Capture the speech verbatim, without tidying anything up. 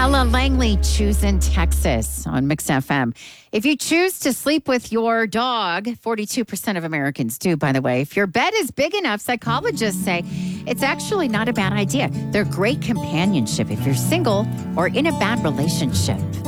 Ella Langley, choosing Texas on Mix F M. If you choose to sleep with your dog, forty-two percent of Americans do, by the way. If your bed is big enough, psychologists say it's actually not a bad idea. They're great companionship if you're single or in a bad relationship.